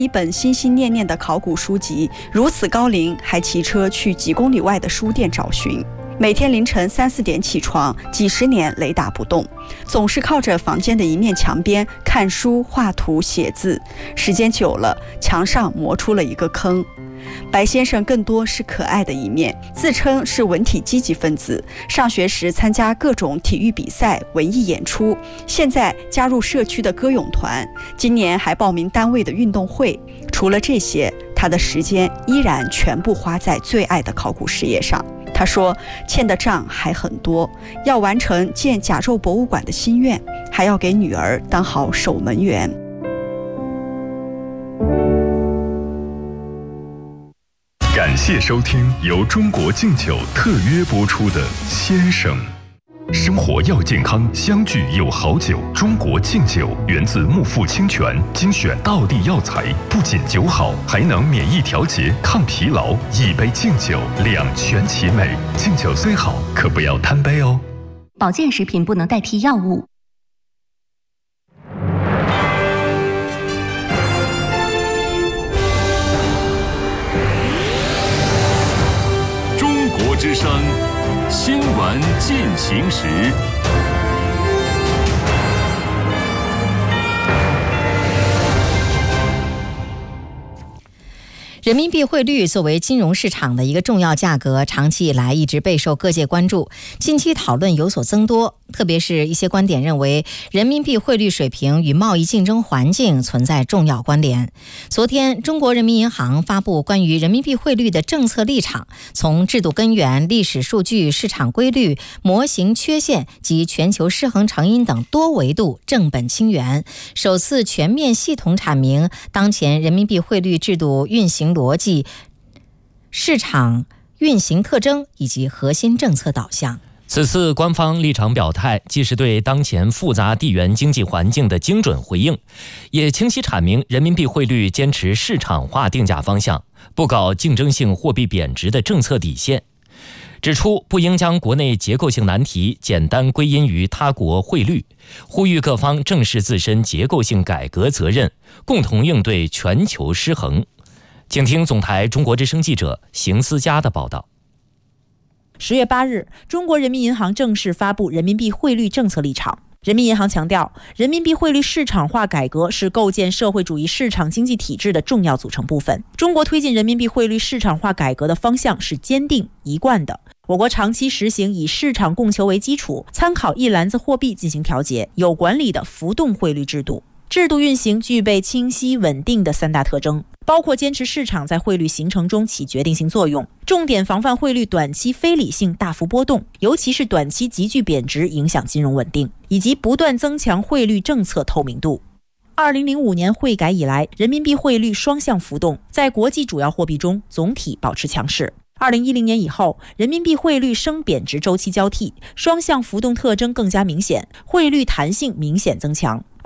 一本心心念念的考古书籍，如此高龄还骑车去几公里外的书店找寻。每天凌晨3、4点起床，几十年雷打不动，总是靠着房间的一面墙边看书、画图、写字。时间久了，墙上磨出了一个坑。白先生更多是可爱的一面，自称是文体积极分子，上学时参加各种体育比赛、文艺演出，现在加入社区的歌咏团，今年还报名单位的运动会。除了这些，他的时间依然全部花在最爱的考古事业上。他说，欠的账还很多，要完成建甲胄博物馆的心愿，还要给女儿当好守门员。 感谢收听由中国敬酒特约播出的《先生》。生活要健康，相聚有好酒。中国敬酒源自木富清泉精选道地药材，不仅酒好，还能免疫调节、抗疲劳。一杯敬酒，两全其美。敬酒虽好，可不要贪杯哦。 保健食品不能代替药物。 中国之声新闻进行时。 人民币汇率作为金融市场的一个重要价格，长期以来一直备受各界关注。近期讨论有所增多，特别是一些观点认为，人民币汇率水平与贸易竞争环境存在重要关联。昨天，中国人民银行发布关于人民币汇率的政策立场，从制度根源、历史数据、市场规律、模型缺陷及全球失衡成因等多维度正本清源，首次全面系统阐明当前人民币汇率制度运行逻辑、市场运行特征以及核心政策导向。 此次官方立场表态，既是对当前复杂地缘经济环境的精准回应，也清晰阐明人民币汇率坚持市场化定价方向，不搞竞争性货币贬值的政策底线。指出不应将国内结构性难题简单归因于他国汇率，呼吁各方正视自身结构性改革责任，共同应对全球失衡。请听总台中国之声记者邢思佳的报道。 10月8日，中国人民银行正式发布人民币汇率政策立场。人民银行强调，人民币汇率市场化改革是构建社会主义市场经济体制的重要组成部分。中国推进人民币汇率市场化改革的方向是坚定一贯的。我国长期实行以市场供求为基础，参考一篮子货币进行调节，有管理的浮动汇率制度。制度运行具备清晰稳定的3大特征，包括坚持市场在汇率形成中起决定性作用，重点防范汇率短期非理性大幅波动，尤其是短期急剧贬值影响金融稳定，以及不断增强汇率政策透明度。2005年汇改以来，人民币汇率双向浮动，在国际主要货币中总体保持强势。2010年以后，人民币汇率升贬值周期交替，双向浮动特征更加明显，汇率弹性明显增强。